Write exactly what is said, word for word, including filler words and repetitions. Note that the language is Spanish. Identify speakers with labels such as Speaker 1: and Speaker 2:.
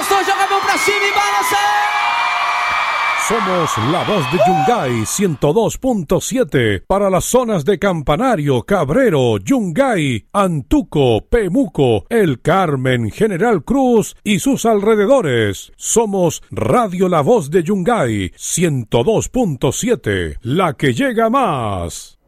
Speaker 1: todos jogamos pra cima e balançar.
Speaker 2: Somos la voz de Yungay ciento dos punto siete para las zonas de Campanario, Cabrero, Yungay, Antuco, Pemuco, El Carmen, General Cruz y sus alrededores. Somos Radio La Voz de Yungay ciento dos punto siete, la que llega más.